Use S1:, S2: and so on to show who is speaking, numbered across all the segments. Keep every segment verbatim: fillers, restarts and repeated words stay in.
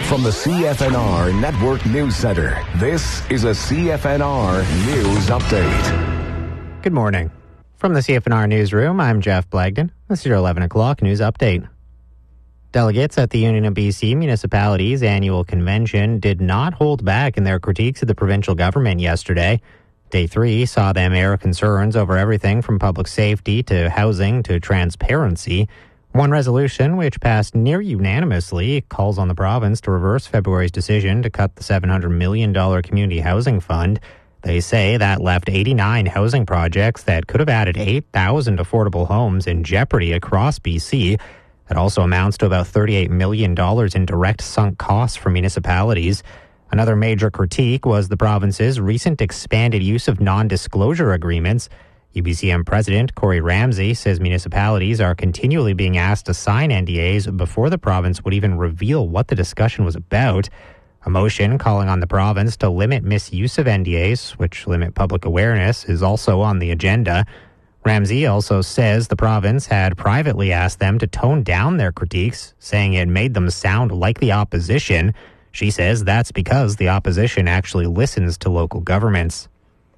S1: From the C F N R Network News Center, this is a C F N R News Update.
S2: Good morning. From the C F N R Newsroom, I'm Jeff Blagden. This is your eleven o'clock news update. Delegates at the Union of B C Municipalities annual convention did not hold back in their critiques of the provincial government yesterday. Day three saw them air concerns over everything from public safety to housing to transparency. One resolution, which passed near unanimously, calls on the province to reverse February's decision to cut the seven hundred million dollars community housing fund. They say that left eighty-nine housing projects that could have added eight thousand affordable homes in jeopardy across B C. It also amounts to about thirty-eight million dollars in direct sunk costs for municipalities. Another major critique was the province's recent expanded use of non-disclosure agreements. U B C M President Corey Ramsey says municipalities are continually being asked to sign N D As before the province would even reveal what the discussion was about. A motion calling on the province to limit misuse of N D As, which limit public awareness, is also on the agenda. Ramsey also says the province had privately asked them to tone down their critiques, saying it made them sound like the opposition. She says that's because the opposition actually listens to local governments.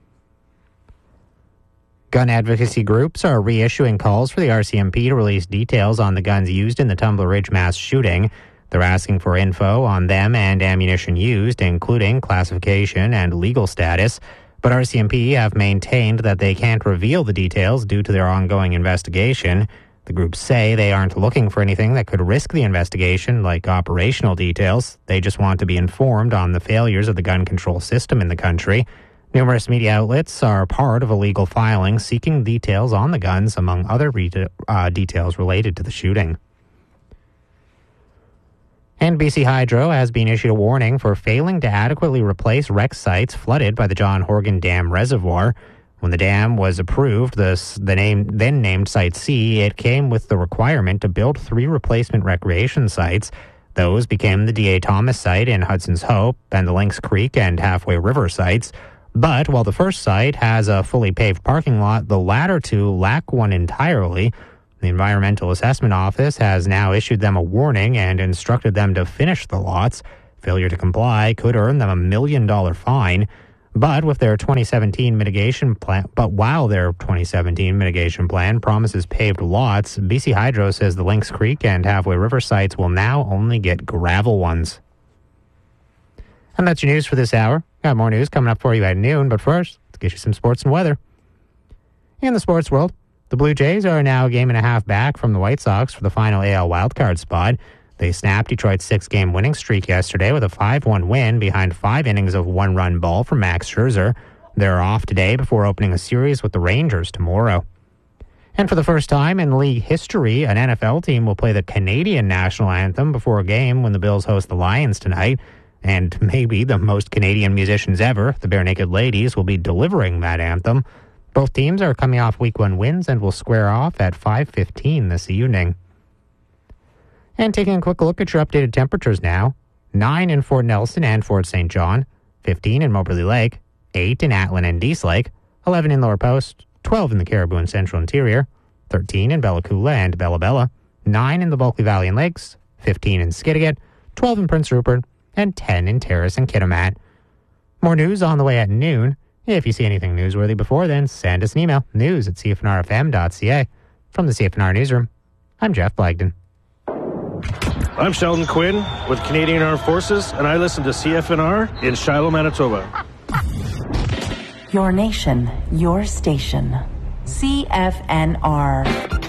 S2: Gun advocacy groups are reissuing calls for the R C M P to release details on the guns used in the Tumbler Ridge mass shooting. They're asking for info on them and ammunition used, including classification and legal status. But R C M P have maintained that they can't reveal the details due to their ongoing investigation. The groups say they aren't looking for anything that could risk the investigation, like operational details. They just want to be informed on the failures of the gun control system in the country. Numerous media outlets are part of a legal filing seeking details on the guns, among other re- uh, details related to the shooting. And B C Hydro has been issued a warning for failing to adequately replace wreck sites flooded by the John Horgan Dam Reservoir. When the dam was approved, this, the name, then named Site C, it came with the requirement to build three replacement recreation sites. Those became the D A Thomas site in Hudson's Hope and the Lynx Creek and Halfway River sites. But while the first site has a fully paved parking lot, the latter two lack one entirely. The Environmental Assessment Office has now issued them a warning and instructed them to finish the lots. Failure to comply could earn them a million dollar fine. But with their twenty seventeen mitigation plan, but while their twenty seventeen mitigation plan promises paved lots, B C Hydro says the Lynx Creek and Halfway River sites will now only get gravel ones. And that's your news for this hour. Got more news coming up for you at noon, but first, let's get you some sports and weather. In the sports world, the Blue Jays are now a game and a half back from the White Sox for the final A L wildcard spot. They snapped Detroit's six-game winning streak yesterday with a five one win behind five innings of one-run ball from Max Scherzer. They're off today before opening a series with the Rangers tomorrow. And for the first time in league history, an N F L team will play the Canadian national anthem before a game when the Bills host the Lions tonight. And maybe the most Canadian musicians ever, the Bare Naked Ladies, will be delivering that anthem. Both teams are coming off week one wins and will square off at five fifteen this evening. And taking a quick look at your updated temperatures now. nine in Fort Nelson and Fort Saint John, fifteen in Moberly Lake, eight in Atlin and Dease Lake, eleven in Lower Post, twelve in the Caribou and Central Interior, thirteen in Bella Coola and Bella Bella, nine in the Bulkley Valley and Lakes, fifteen in Skidegate, twelve in Prince Rupert, and ten in Terrace and Kitimat. More news on the way at noon. If you see anything newsworthy before then, send us an email, news at c f n r f m dot c a. From the C F N R Newsroom, I'm Jeff Blagden.
S3: I'm Sheldon Quinn with Canadian Armed Forces, and I listen to C F N R in Shiloh, Manitoba.
S4: Your nation, your station. C F N R.